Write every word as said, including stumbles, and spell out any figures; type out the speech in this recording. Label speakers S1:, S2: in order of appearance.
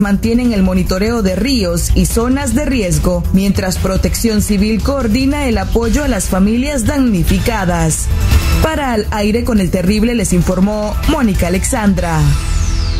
S1: mantienen el monitoreo de ríos y zonas de riesgo, mientras Protección Civil coordina el apoyo a las familias damnificadas. Para Al Aire con el Terrible les informó Mónica Alexandra.